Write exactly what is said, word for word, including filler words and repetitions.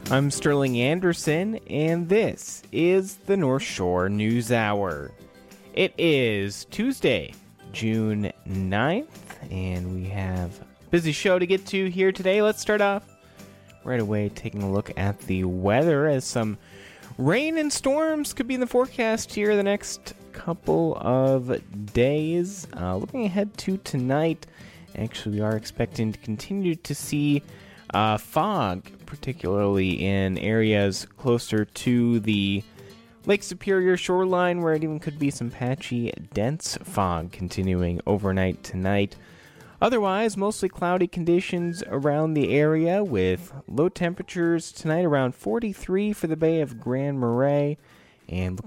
I'm Sterling Anderson, and this is the North Shore News Hour. It is Tuesday, June ninth, and we have a busy show to get to here today. Let's start off right away taking a look at the weather, as some rain and storms could be in the forecast here the next couple of days. Uh, looking ahead to tonight, actually we are expecting to continue to see uh, fog, particularly in areas closer to the Lake Superior shoreline, where it even could be some patchy, dense fog continuing overnight tonight. Otherwise, mostly cloudy conditions around the area, with low temperatures tonight around forty-three for the Bay of Grand Marais, and